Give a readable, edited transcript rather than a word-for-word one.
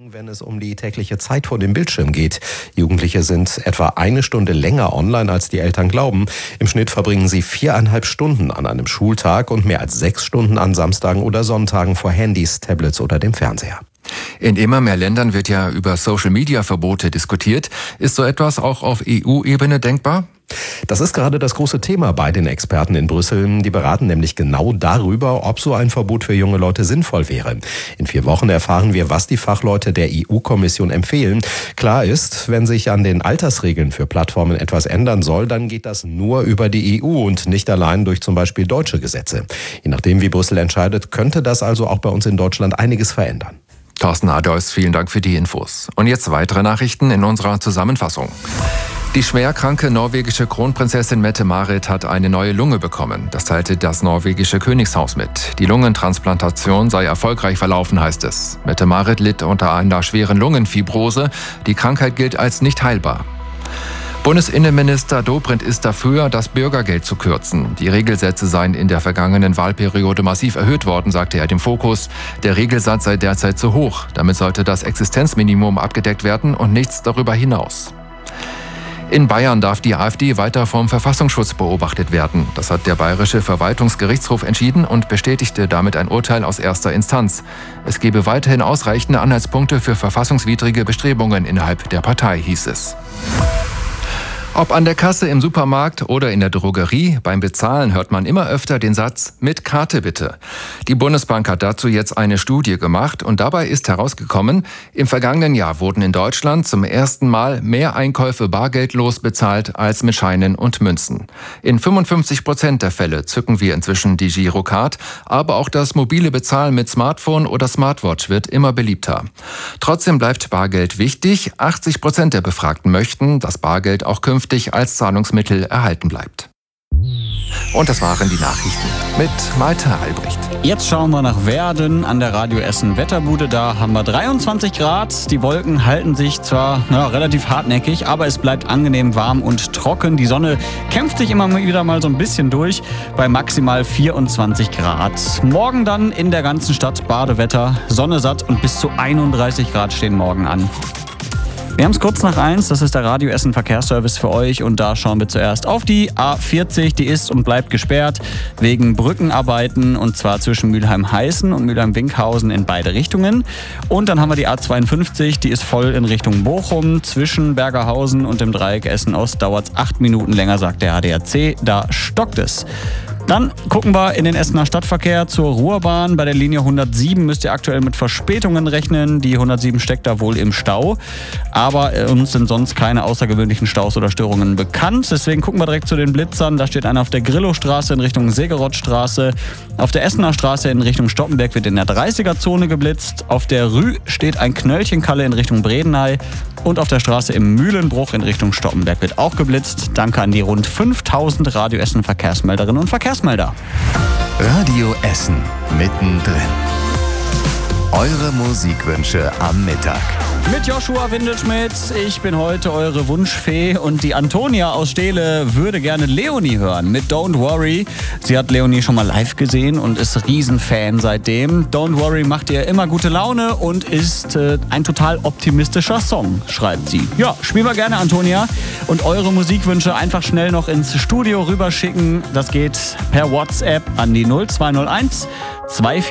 Wenn es um die tägliche Zeit vor dem Bildschirm geht. Jugendliche sind etwa 1 Stunde länger online, als die Eltern glauben. Im Schnitt verbringen sie 4,5 Stunden an einem Schultag und mehr als 6 Stunden an Samstagen oder Sonntagen vor Handys, Tablets oder dem Fernseher. In immer mehr Ländern wird ja über Social-Media-Verbote diskutiert. Ist so etwas auch auf EU-Ebene denkbar? Das ist gerade das große Thema bei den Experten in Brüssel. Die beraten nämlich genau darüber, ob so ein Verbot für junge Leute sinnvoll wäre. In 4 Wochen erfahren wir, was die Fachleute der EU-Kommission empfehlen. Klar ist, wenn sich an den Altersregeln für Plattformen etwas ändern soll, dann geht das nur über die EU und nicht allein durch zum Beispiel deutsche Gesetze. Je nachdem, wie Brüssel entscheidet, könnte das also auch bei uns in Deutschland einiges verändern. Thorsten Adeus, vielen Dank für die Infos. Und jetzt weitere Nachrichten in unserer Zusammenfassung. Die schwerkranke norwegische Kronprinzessin Mette-Marit hat eine neue Lunge bekommen. Das teilte das norwegische Königshaus mit. Die Lungentransplantation sei erfolgreich verlaufen, heißt es. Mette-Marit litt unter einer schweren Lungenfibrose. Die Krankheit gilt als nicht heilbar. Bundesinnenminister Dobrindt ist dafür, das Bürgergeld zu kürzen. Die Regelsätze seien in der vergangenen Wahlperiode massiv erhöht worden, sagte er dem Fokus. Der Regelsatz sei derzeit zu hoch. Damit sollte das Existenzminimum abgedeckt werden und nichts darüber hinaus. In Bayern darf die AfD weiter vom Verfassungsschutz beobachtet werden. Das hat der Bayerische Verwaltungsgerichtshof entschieden und bestätigte damit ein Urteil aus erster Instanz. Es gebe weiterhin ausreichende Anhaltspunkte für verfassungswidrige Bestrebungen innerhalb der Partei, hieß es. Ob an der Kasse im Supermarkt oder in der Drogerie, beim Bezahlen hört man immer öfter den Satz, mit Karte bitte. Die Bundesbank hat dazu jetzt eine Studie gemacht und dabei ist herausgekommen, im vergangenen Jahr wurden in Deutschland zum ersten Mal mehr Einkäufe bargeldlos bezahlt als mit Scheinen und Münzen. In 55% der Fälle zücken wir inzwischen die Girocard, aber auch das mobile Bezahlen mit Smartphone oder Smartwatch wird immer beliebter. Trotzdem bleibt Bargeld wichtig. 80% der Befragten möchten, dass Bargeld auch künftig als Zahlungsmittel erhalten bleibt. Und das waren die Nachrichten mit Malte Albrecht. Jetzt schauen wir nach Werden an der Radio Essen Wetterbude. Da haben wir 23 Grad. Die Wolken halten sich zwar relativ hartnäckig, aber es bleibt angenehm warm und trocken. Die Sonne kämpft sich immer wieder mal so ein bisschen durch bei maximal 24 Grad. Morgen dann in der ganzen Stadt Badewetter, Sonne satt und bis zu 31 Grad stehen morgen an. Wir haben es kurz nach 1, das ist der Radio Essen Verkehrsservice für euch und da schauen wir zuerst auf die A40, die ist und bleibt gesperrt wegen Brückenarbeiten und zwar zwischen Mülheim-Heißen und Mülheim-Winkhausen in beide Richtungen. Und dann haben wir die A52, die ist voll in Richtung Bochum, zwischen Bergerhausen und dem Dreieck Essen-Ost dauert es 8 Minuten länger, sagt der ADAC, da stockt es. Dann gucken wir in den Essener Stadtverkehr zur Ruhrbahn. Bei der Linie 107 müsst ihr aktuell mit Verspätungen rechnen. Die 107 steckt da wohl im Stau. Aber uns sind sonst keine außergewöhnlichen Staus oder Störungen bekannt. Deswegen gucken wir direkt zu den Blitzern. Da steht einer auf der Grillowstraße in Richtung Segerottstraße. Auf der Essener Straße in Richtung Stoppenberg wird in der 30er-Zone geblitzt. Auf der Rü steht ein Knöllchenkalle in Richtung Bredeney. Und auf der Straße im Mühlenbruch in Richtung Stoppenberg wird auch geblitzt. Danke an die rund 5000 Radio Essen Verkehrsmelderinnen und Verkehrsmelder. Radio Essen mittendrin. Eure Musikwünsche am Mittag. Mit Joshua Windelschmidt. Ich bin heute eure Wunschfee und die Antonia aus Steele würde gerne Leonie hören mit Don't Worry. Sie hat Leonie schon mal live gesehen und ist Riesenfan seitdem. Don't Worry macht ihr immer gute Laune und ist ein total optimistischer Song, schreibt sie. Ja, spielen wir gerne, Antonia. Und eure Musikwünsche einfach schnell noch ins Studio rüberschicken. Das geht per WhatsApp an die 0201 24